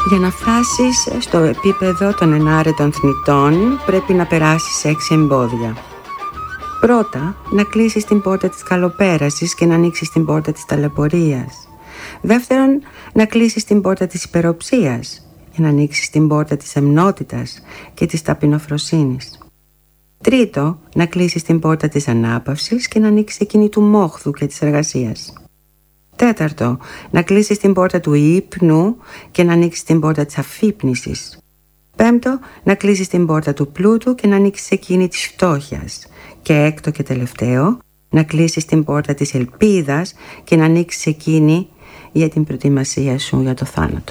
Για να φτάσεις στο επίπεδο των ενάρετων θνητών πρέπει να περάσεις 6 εμπόδια. Πρώτα, να κλείσεις την πόρτα της καλοπέρασης και να ανοίξεις την πόρτα της ταλαιπωρίας. Δεύτερον, να κλείσεις την πόρτα της υπεροψίας και να ανοίξεις την πόρτα της εμνότητας και της ταπεινοφροσύνης. Τρίτο, να κλείσεις την πόρτα της ανάπαυσης και να ανοίξεις εκείνη του μόχθου και της εργασίας. Τέταρτο, να κλείσεις την πόρτα του ύπνου και να ανοίξεις την πόρτα της αφύπνισης. Πέμπτο, να κλείσεις την πόρτα του πλούτου και να ανοίξεις εκείνη της φτώχειας. Και έκτο και τελευταίο, να κλείσεις την πόρτα της ελπίδας και να ανοίξεις εκείνη για την προετοιμασία σου για το θάνατο.